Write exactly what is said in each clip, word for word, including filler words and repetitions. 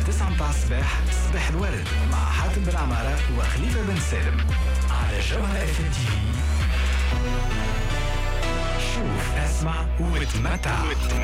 تسعة متاع الصباح صباح الورد مع حاتم بن عمارة وخليفة بن سالم على جوهرة اف ام تي في. شوف اسمع وتمتع.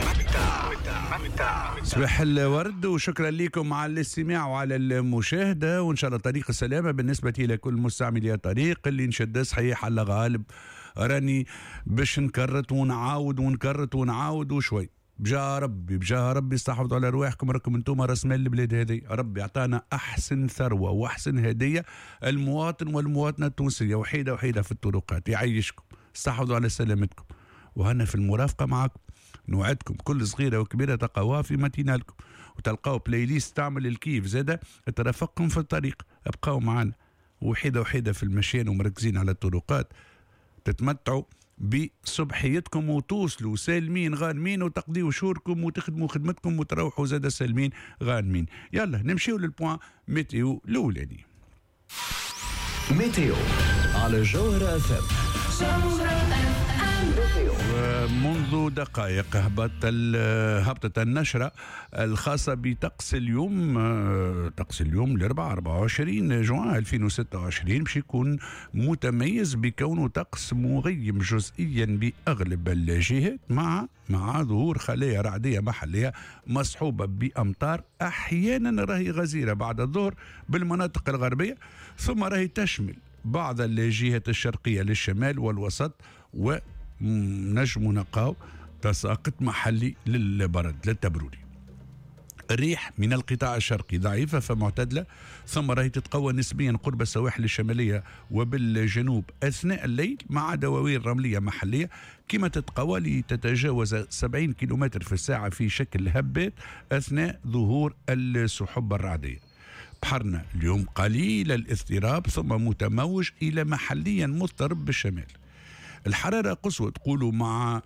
صباح الورد وشكرا لكم على الاستماع وعلى المشاهدة، وإن شاء الله طريق السلامة بالنسبة لكل مستعملي الطريق اللي نشد صحيح على غالب. راني باش نكرت ونعاود ونكرت ونعاود وشوي بجاه ربي بجاه ربي استحفظوا على رواحكم، راكم انتم راس مال البلاد هذه. ربي اعطانا احسن ثروه واحسن هديه المواطن والمواطنه التونسيه، وحيده وحيده في الطرقات. يعيشكم، استحفظوا على سلامتكم، وهنا في المرافقه معكم. نوعدكم كل صغيره وكبيره تلقاوها في متينالكم، وتلقاو بلاي ليست تعمل الكيف زاده ترافقكم في الطريق. ابقاو معنا وحيده وحيده في المشيان ومركزين على الطرقات، تتمتعوا بصبحيتكم وتوصلوا سالمين غانمين وتقضيوا شهوركم وتخدموا خدمتكم وتروحوا زاد سالمين غانمين. يلا نمشيو للبوان ميتيو الاولاني. ميتيو على جوهرة اف ام. منذ دقائق هبط هبطت النشرة الخاصة بطقس اليوم. طقس اليوم الأربعاء أربعة وعشرين جوان ألفين وستة وعشرين باش يكون متميز بكونه طقس مغيم جزئيا بأغلب الجهات، مع مع ظهور خلايا رعدية محلية مصحوبة بأمطار أحيانا راهي غزيرة بعد الظهر بالمناطق الغربية، ثم راهي تشمل بعض الجهات الشرقية للشمال والوسط، و نجم نلقاو تساقط محلي للبرد للتبرودي. الريح من القطاع الشرقي ضعيفة فمعتدلة، ثم راهي تتقوى نسبيا قرب السواحل الشمالية وبالجنوب أثناء الليل، مع دواوين رملية محلية كما تتقوى لتتجاوز سبعين كيلومتر في الساعة في شكل هبات أثناء ظهور السحب الرعدية. بحرنا اليوم قليل الاضطراب ثم متموج إلى محليا مضطرب بالشمال. الحرارة قصوى تقولوا مع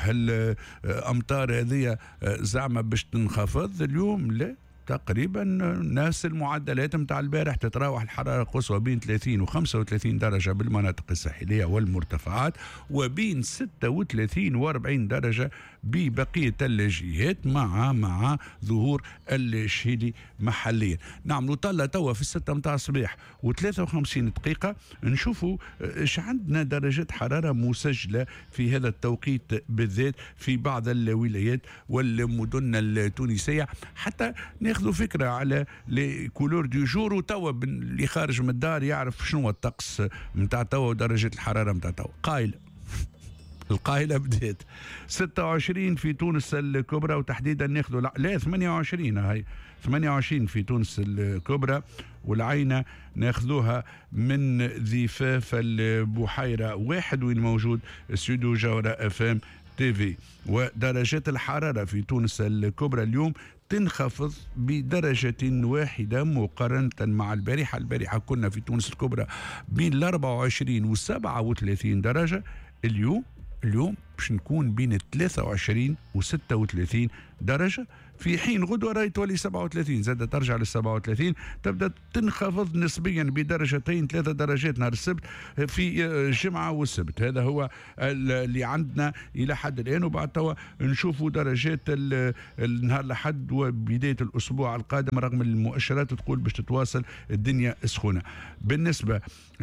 هالأمطار هذه زعما باش تنخفض اليوم؟ لا، تقريبا نفس المعدلات متاع البارح. تتراوح الحرارة القصوى بين ثلاثين وخمسة وثلاثين درجة بالمناطق الساحلية والمرتفعات، وبين ستة وثلاثين وأربعين درجة ببقية الجهات، مع مع ظهور الشهيدي محليا. نعم نطلع توا في الستة متاع الصباح وثلاثة وخمسين دقيقة نشوفوا ايش عندنا درجات حرارة مسجلة في هذا التوقيت بالذات في بعض الولايات والمدن التونسية، حتى ناخذوا فكرة على لي كولور دو جور. وتوا اللي خارج من الدار يعرف شنو الطقس متاع توا ودرجة الحرارة متاع توا. قايلة القاهرة بدات ستة وعشرين في تونس الكبرى، وتحديدا ناخذوا لا ثمانية وعشرين، هاي ثمانية وعشرين في تونس الكبرى، والعينة ناخذوها من ذفاف البحيرة واحد وين موجود استوديو جوهرة اف ام تي في. ودرجات الحرارة في تونس الكبرى اليوم تنخفض بدرجة واحدة مقارنة مع البارحة. البارحة كنا في تونس الكبرى بين ال أربعة وعشرين و سبعة وثلاثين درجة، اليوم اليوم باش نكون بين ثلاثة وعشرين و ستة وثلاثين درجة، في حين غدوة راهي تولي سبعة وثلاثين، زادة ترجع لل سبعة وثلاثين، تبدأ تنخفض نسبيا بدرجتين ثلاثة درجات نهار السبت في الجمعة والسبت. هذا هو اللي عندنا إلى حد الآن، وبعد توا نشوفوا درجات النهار لحد وبداية الأسبوع القادم، رغم المؤشرات تقول باش تتواصل الدنيا سخونة. بالنسبة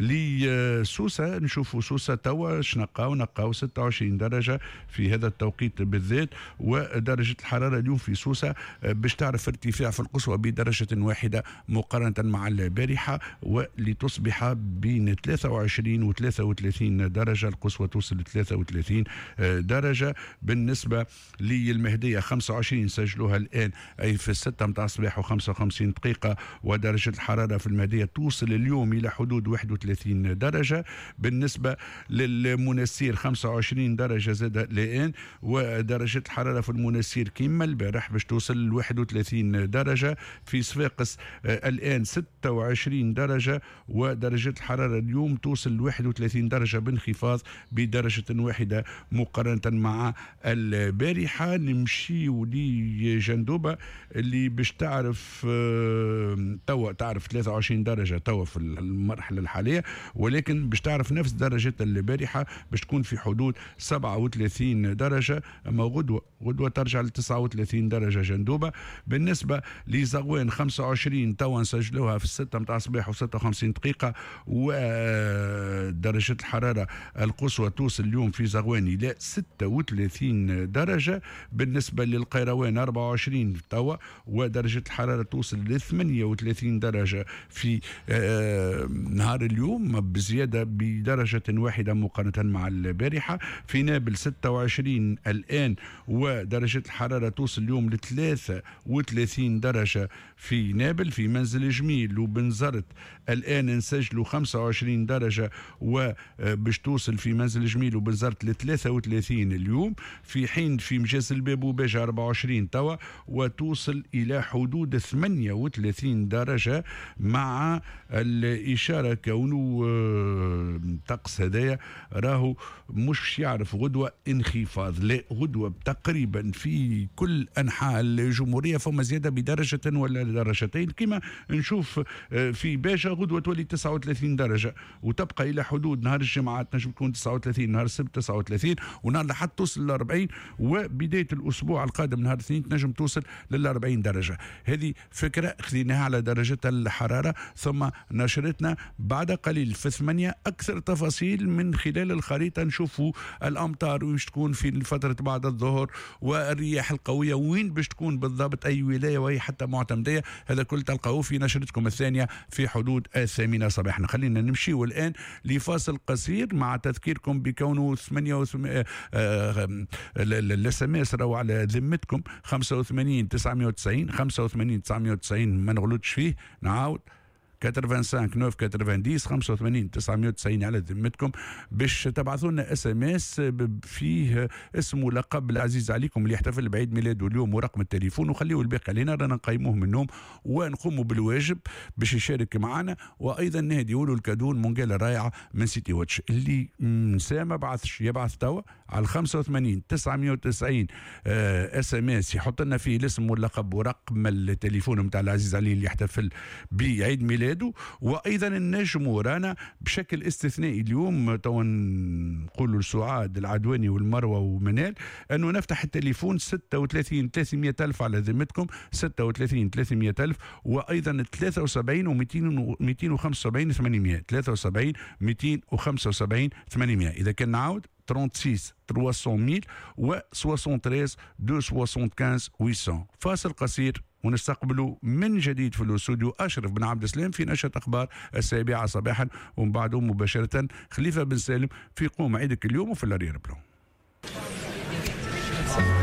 لسوسة نشوفوا سوسة توا شنقاو نقاو ستة وعشرين درجة في هذا التوقيت بالذات، ودرجة الحرارة اليوم في سوسة باش تعرف ارتفاع في القصوى بدرجة واحدة مقارنة مع البارحة، ولتصبح بين ثلاثة وعشرين و ثلاثة وثلاثين درجة، القصوى توصل ل ثلاثة وثلاثين درجة. بالنسبة للمهدية خمسة وعشرين سجلوها الآن أي في الستة متاع الصباح وخمسة وخمسين دقيقة، ودرجة الحرارة في المهدية توصل اليوم إلى حدود واحد وثلاثين درجة. بالنسبة للمنسير خمسة وعشرين درجة زاد الآن، ودرجة الحرارة في المنسير كما البارح باش توصل ل واحد وثلاثين درجة. في صفاقس آه الآن ستة وعشرين درجة، ودرجة الحرارة اليوم توصل ل واحد وثلاثين درجة بانخفاض بدرجة واحدة مقارنة مع البارحة. نمشي ولي جندوبة اللي باش تعرف آه توا تعرف ثلاثة وعشرين درجة توا في المرحلة الحالية، ولكن باش تعرف نفس درجة البارحة باش تكون في حدود سبعة وثلاثين درجة. أما غدوة غدوة ترجع ل تسعة وثلاثين درجة درجة ندوبة. بالنسبة لزغوان خمسة وعشرين توا نسجلوها في الستة متاع الصباح وستة وخمسين دقيقة، ودرجة الحرارة القصوى توصل اليوم في زغوان إلى ستة وثلاثين درجة. بالنسبة للقيروان أربعة وعشرين توا، ودرجة الحرارة توصل ل ثمانية وثلاثين درجة في آه نهار اليوم، بزيادة بدرجة واحدة مقارنة مع البارحة. في نابل ستة وعشرين الآن، ودرجة الحرارة توصل اليوم ل ثلاثة وثلاثين درجة في نابل. في منزل جميل وبنزرت الآن نسجلوا خمسة وعشرين درجة، وباش توصل في منزل جميل وبنزرت ل ثلاثة وثلاثين اليوم، في حين في مجاز الباب وباجة أربعة وعشرين توا وتوصل إلى حدود ثمانية وثلاثين درجة، مع الإشارة كونه طقس هدايا راهو مش يعرف غدوة انخفاض، لا غدوة تقريبا في كل أنحاء الجمهورية فما زيادة بدرجة ولا درجتين. كما نشوف في باجة غدوة تولي تسعة وثلاثين درجة وتبقى إلى حدود نهار الجمعة تنجم تكون تسعة وثلاثين، نهار السبت تسعة وثلاثين، ونهار الأحد توصل ل أربعين، وبداية الأسبوع القادم نهار الاثنين تنجم توصل لل أربعين درجة. هذه فكرة خذيناها على درجة الحرارة، ثم نشرتنا بعد قليل في ثمانية أكثر تفاصيل من خلال الخريطة. نشوفوا الأمطار وين تكون في فترة بعد الظهر، والرياح القوية وين باش تكون بالضبط، أي ولاية وهي حتى معتمدية. هذا كل تلقاوه في نشرتكم الثانية في حدود الثامنة صباحا. خلينا نمشي والآن لفاصل قصير مع تذكيركم بكونه ثمانية الاس ام اس راهو على ذمتكم خمسة وثمانين تسعمائة وتسعين خمسة وثمانين تسعمائة وتسعين، ما نغلطش فيه. نعاود خمسة وثمانين تسعة تسعين خمسة وثمانين تسعمائة وتسعين على ذمتكم باش تبعثوا لنا اس ام اس فيه اسم ولقب العزيز عليكم اللي يحتفل بعيد ميلاده اليوم ورقم التليفون، وخليوا الباقي علينا رانا نقيموه من النوم ونقوموا بالواجب باش يشارك معنا. وايضا نهديوا له الكادون مونجيلا رائعه من سيتي واتش. اللي نسى ما بعثش يبعث توا على خمسة وثمانين تسعمائة وتسعين اس ام اس يحط لنا فيه الاسم واللقب ورقم التليفون نتاع العزيز عليه اللي يحتفل بعيد ميلاده. وايضا النجم ورانا بشكل استثنائي اليوم تو نقولوا لسعاد العدواني والمروه ومنال انه نفتح التليفون ستة وثلاثين ثلاثمائة الف على ذمتكم ستة وثلاثين ثلاثمائة الف، وايضا ثلاثة وسبعين ومئتين وخمسة وسبعين ثمانمائة ثلاثة وسبعين مئتين وخمسة وسبعين ثمانمائة. اذا كان نعاود ستة وستين ثلاثمائة و ثلاثة وستين مئتين وخمسة وسبعين ثمانمائة. فاصل قصير ونستقبلوا من جديد في الاستوديو أشرف بن عبد السلام في نشرة أخبار السابعة صباحا، ومن بعده مباشرة خليفة بن سالم في قوم عيدك اليوم وفي الأرير بلو.